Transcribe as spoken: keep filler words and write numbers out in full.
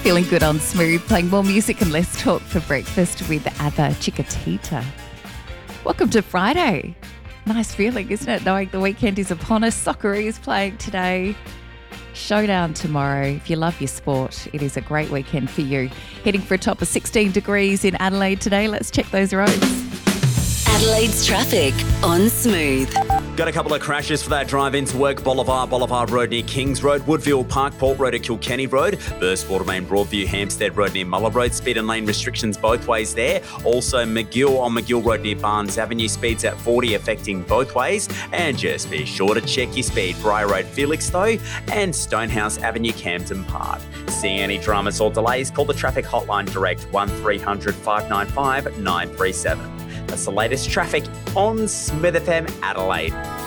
Feeling good on Smooth, playing more music and less talk for breakfast with Abba Chiquitita. Welcome to Friday. Nice feeling, isn't it, knowing the weekend is upon us. Socceroos is playing today. Showdown tomorrow. If you love your sport, it is a great weekend for you. Heading for a top of sixteen degrees in Adelaide today. Let's check those roads. Adelaide's traffic on Smooth. Got a couple of crashes for that drive into work. Bolivar, Bolivar Road near Kings Road, Woodville Park, Port Road at Kilkenny Road, Burst Watermain, Broadview, Hampstead Road near Muller Road, speed and lane restrictions both ways there. Also McGill on McGill Road near Barnes Avenue, speeds at forty affecting both ways. And just be sure to check your speed. Briar Road, Felixstowe and Stonehouse Avenue, Camden Park. Seeing any dramas or delays, call the traffic hotline direct one three hundred five nine five nine three seven. That's the latest traffic on Smooth F M Adelaide.